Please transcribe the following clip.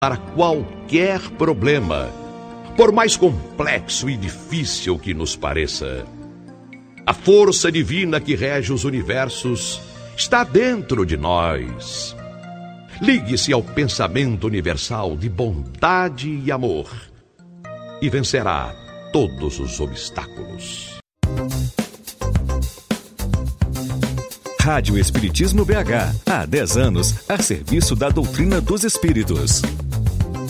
para qualquer problema, por mais complexo e difícil que nos pareça. A força divina que rege os universos está dentro de nós. Ligue-se ao pensamento universal de bondade e amor e vencerá todos os obstáculos. Rádio Espiritismo BH, há 10 anos, a serviço da doutrina dos espíritos.